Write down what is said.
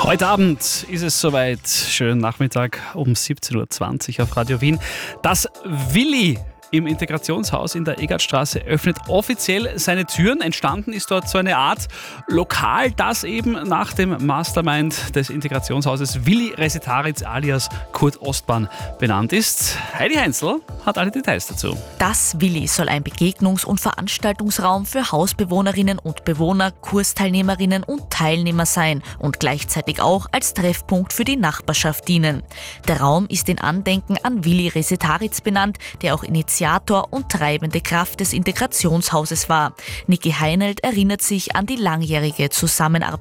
Heute Abend ist es soweit. Schönen Nachmittag um 17.20 Uhr auf Radio Wien. Das Willi im Integrationshaus in der Egartstraße öffnet offiziell seine Türen. Entstanden ist dort so eine Art Lokal, das eben nach dem Mastermind des Integrationshauses Willi Resetaritz alias Kurt Ostbahn benannt ist. Heidi Heinzel hat alle Details dazu. Das Willi soll ein Begegnungs- und Veranstaltungsraum für Hausbewohnerinnen und Bewohner, Kursteilnehmerinnen und Teilnehmer sein und gleichzeitig auch als Treffpunkt für die Nachbarschaft dienen. Der Raum ist in Andenken an Willi Resetaritz benannt, der auch Initiator und treibende Kraft des Integrationshauses war. Niki Heinelt erinnert sich an die langjährige Zusammenarbeit